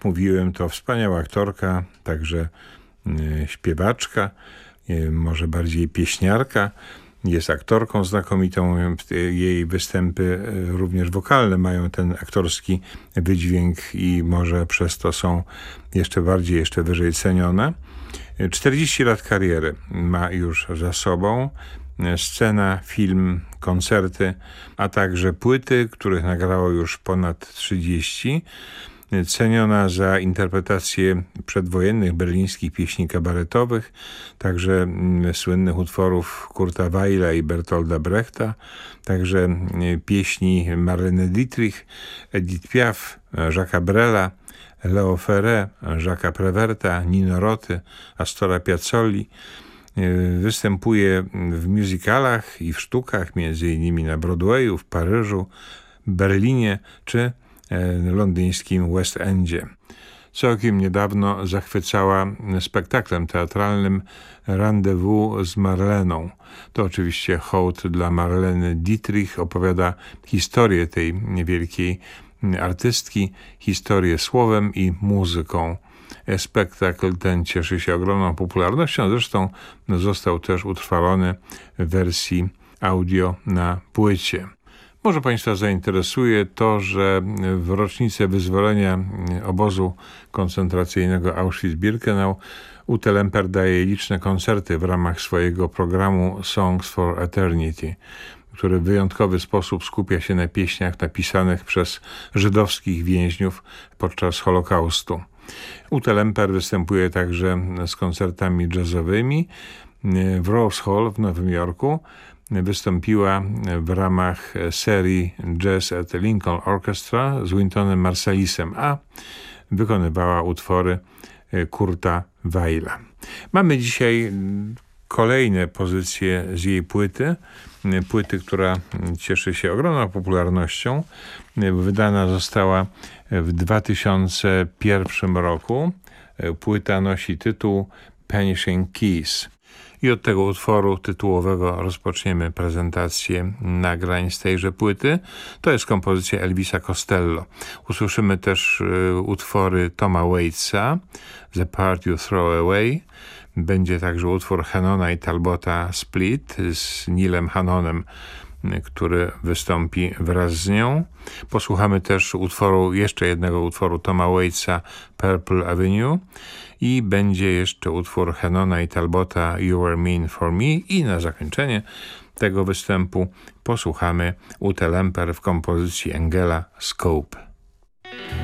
mówiłem, to wspaniała aktorka, także śpiewaczka, może bardziej pieśniarka. Jest aktorką znakomitą. Jej występy również wokalne mają ten aktorski wydźwięk i może przez to są jeszcze wyżej cenione. 40 lat kariery ma już za sobą. Scena, film, koncerty, a także płyty, których nagrało już ponad 30. Ceniona za interpretację przedwojennych berlińskich pieśni kabaretowych, także słynnych utworów Kurta Weila i Bertolda Brechta, także pieśni Marlene Dietrich, Edith Piaf, Jacques'a Brela, Leo Ferré, Jacques'a Préverta, Nino Roty, Astora Piazzolli. Występuje w musicalach i w sztukach, między innymi na Broadwayu, w Paryżu, Berlinie czy londyńskim West Endzie. Całkiem niedawno zachwycała spektaklem teatralnym Rendezvous z Marleną. To oczywiście hołd dla Marleny Dietrich, opowiada historię tej niewielkiej artystki, historię słowem i muzyką. Spektakl ten cieszy się ogromną popularnością, zresztą został też utrwalony w wersji audio na płycie. Może Państwa zainteresuje to, że w rocznicę wyzwolenia obozu koncentracyjnego Auschwitz-Birkenau Ute Lemper daje liczne koncerty w ramach swojego programu Songs for Eternity, który w wyjątkowy sposób skupia się na pieśniach napisanych przez żydowskich więźniów podczas Holokaustu. Ute Lemper występuje także z koncertami jazzowymi. W Rose Hall w Nowym Jorku wystąpiła w ramach serii Jazz at Lincoln Orchestra z Wyntonem Marsalisem, a wykonywała utwory Kurta Weila. Mamy dzisiaj kolejne pozycje z jej płyty, która cieszy się ogromną popularnością. Wydana została w 2001 roku. Płyta nosi tytuł Vanishing Keys. I od tego utworu tytułowego rozpoczniemy prezentację nagrań z tejże płyty. To jest kompozycja Elvisa Costello. Usłyszymy też utwory Toma Waitsa, The Part You Throw Away. Będzie także utwór Hannona i Talbota Split z Neilem Hannonem, który wystąpi wraz z nią. Posłuchamy też jeszcze jednego utworu Toma Waitsa, Purple Avenue, i będzie jeszcze utwór Hannona i Talbota, You Were Mean for Me, i na zakończenie tego występu posłuchamy Ute Lemper w kompozycji Engela Scope.